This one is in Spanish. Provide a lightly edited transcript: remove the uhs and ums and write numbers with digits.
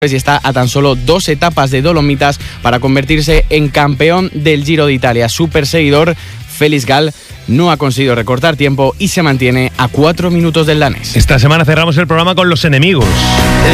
y está a tan solo 2 etapas de Dolomitas para convertirse en campeón del Giro de Italia. Su perseguidor, Felix Gall, no ha conseguido recortar tiempo y se mantiene a 4 minutos del danés. Esta semana cerramos el programa con los enemigos.